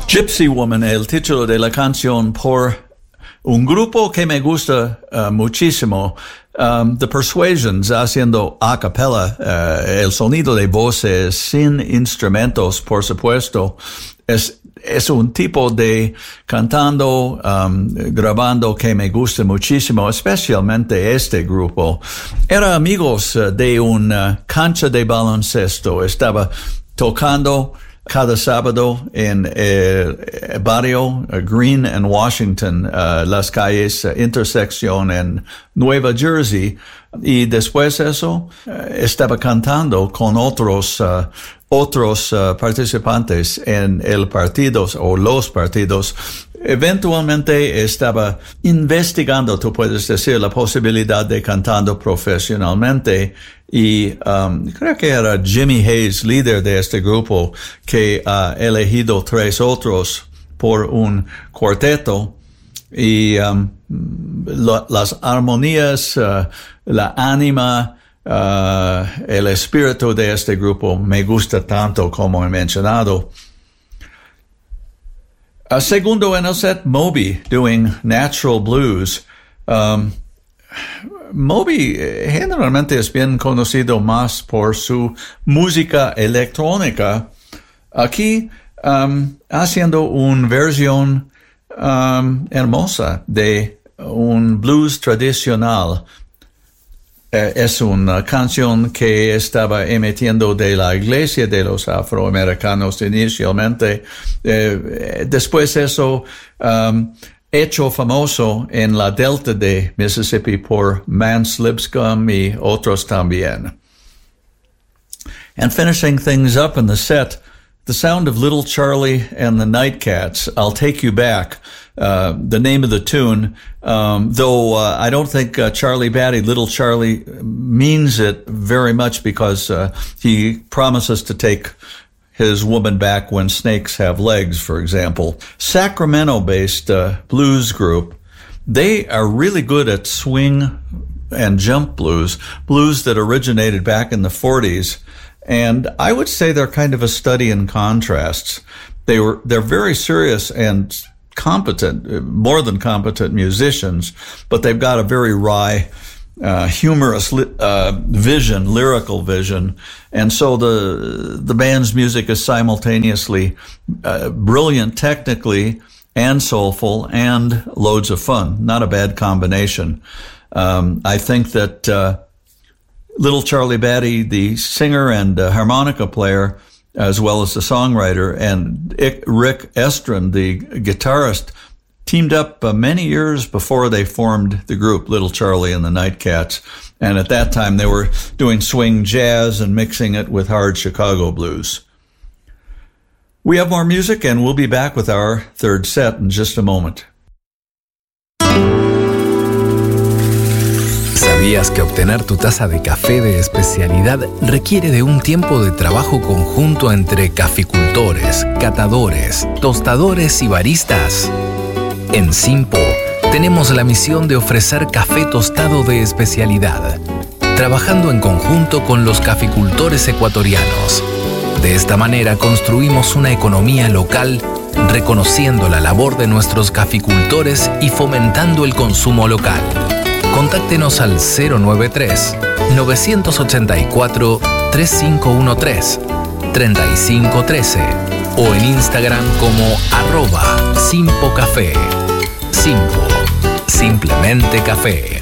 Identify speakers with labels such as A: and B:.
A: Gypsy Woman, el título de la canción por un grupo que me gusta muchísimo, The Persuasions, haciendo a cappella, el sonido de voces sin instrumentos, por supuesto. Es un tipo de cantando, grabando que me gusta muchísimo, especialmente este grupo. Eran amigos de una cancha de baloncesto. Estaba tocando cada sábado en el barrio Green and Washington, las calles intersección en Nueva Jersey, y después eso estaba cantando con otros participantes en el partido o los partidos. Eventualmente estaba investigando, tú puedes decir, la posibilidad de cantando profesionalmente, y creo que era Jimmy Hayes, líder de este grupo, que ha elegido 3 otros por un cuarteto, y las armonías, la ánima, el espíritu de este grupo me gusta tanto, como he mencionado. Segundo en el set, Moby, doing Natural Blues. Moby generalmente es bien conocido más por su música electrónica. Aquí, haciendo una versión hermosa de un blues tradicional. Es una canción que estaba emitiendo de la iglesia de los afroamericanos inicialmente. Después eso, hecho famoso en la delta de Mississippi por Mance Lipscomb y otros también. And finishing things up in the set, the sound of Little Charlie and the Nightcats, I'll Take You Back, the name of the tune, though I don't think Charlie Batty, Little Charlie, means it very much, because he promises to take his woman back when snakes have legs, for example. Sacramento-based blues group. They are really good at swing and jump blues that originated back in the 40s. And I would say they're kind of a study in contrasts. They're very serious and competent, more than competent musicians, but they've got a very wry, humorous vision, lyrical vision. And so the band's music is simultaneously brilliant technically and soulful and loads of fun. Not a bad combination. I think that Little Charlie Batty, the singer and harmonica player, as well as the songwriter, and Rick Estrin, the guitarist, teamed up many years before they formed the group Little Charlie and the Nightcats. And at that time, they were doing swing jazz and mixing it with hard Chicago blues. We have more music, and we'll be back with our third set in just a moment.
B: ¿Sabías que obtener tu taza de café de especialidad requiere de un tiempo de trabajo conjunto entre caficultores, catadores, tostadores y baristas? En Simpo tenemos la misión de ofrecer café tostado de especialidad, trabajando en conjunto con los caficultores ecuatorianos. De esta manera construimos una economía local, reconociendo la labor de nuestros caficultores y fomentando el consumo local. Contáctenos al 093-984-3513, 3513 o en Instagram como @SimpoCafé. Simpo, simplemente café.